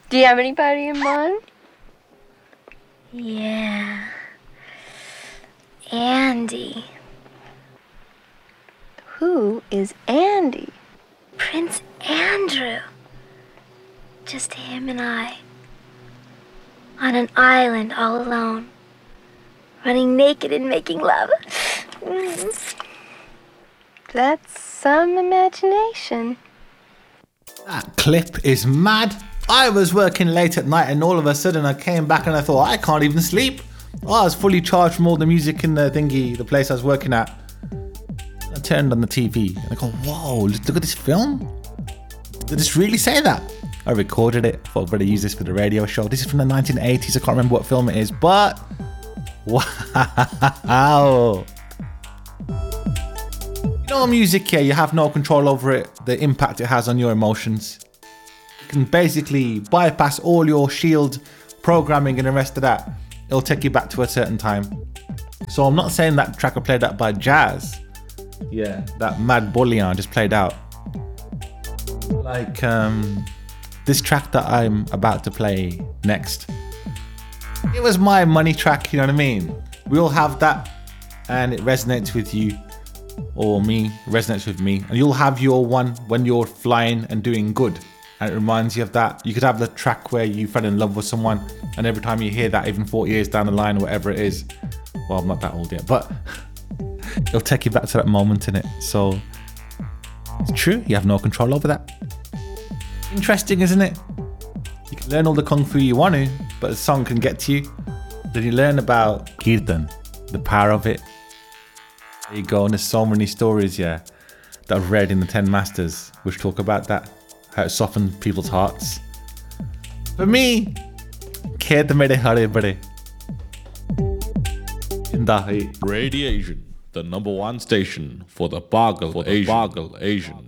Do you have anybody in mind? Yeah. Andy. Who is Andy? Prince Andrew. Just him and I. On an island all alone. Running naked and making love. That's some imagination. That clip is mad. I was working late at night and all of a sudden I came back and I thought, I can't even sleep. I was fully charged from all the music in the thingy, the place I was working at. I turned on the TV and I go, whoa, look at this film. Did this really say that? I recorded it. I thought I'd better use this for the radio show. This is from the 1980s. I can't remember what film it is, but wow. You know, music here, you have no control over it, the impact it has on your emotions. You can basically bypass all your shield programming and the rest of that. It'll take you back to a certain time. So I'm not saying that track I played out by Jazz. Yeah, that Mad Bullion just played out. Like this track that I'm about to play next. It was my money track, you know what I mean? We all have that and it resonates with you or me, resonates with me. And you'll have your one when you're flying and doing good. And it reminds you of that. You could have the track where you fell in love with someone and every time you hear that, even 40 years down the line or whatever it is, well, I'm not that old yet, but it'll take you back to that moment in it. So it's true, you have no control over that. Interesting, isn't it? You can learn all the kung fu you want to, but a song can get to you. Then you learn about Kirtan, the power of it. There you go, and there's so many stories, yeah, that I've read in the 10 Masters, which talk about that, how it softened people's hearts. For me, Kirtan mere hare bade. Radiation, the #1 station for the Bargle Asian.